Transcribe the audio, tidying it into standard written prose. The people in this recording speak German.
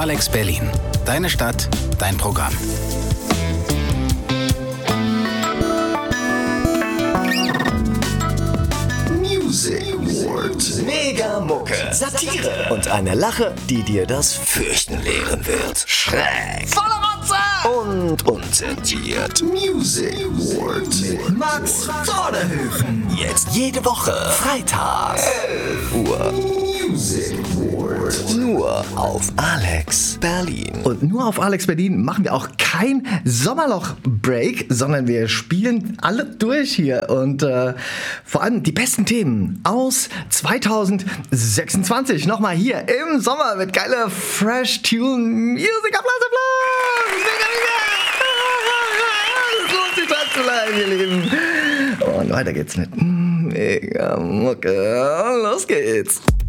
Alex Berlin. Deine Stadt, dein Programm. Music Award. Mega Mucke. Satire. Und eine Lache, die dir das Fürchten lehren wird. Schräg. Voller Rotze. Und unzensiert. Music Award. Mit Max Vorderhöfen. Jetzt jede Woche. Freitag. 11 Uhr. Music Award. Nur auf Alex Berlin. Und nur auf Alex Berlin machen wir auch kein Sommerloch-Break, sondern wir spielen alle durch hier. Und vor allem die besten Themen aus 2026. Nochmal hier im Sommer mit geiler Fresh Tune Music. Applaus, Applaus! Mega, mega! Es lohnt sich dran zu bleiben, ihr Lieben. Und weiter geht's mit Mega Mucke. Los geht's.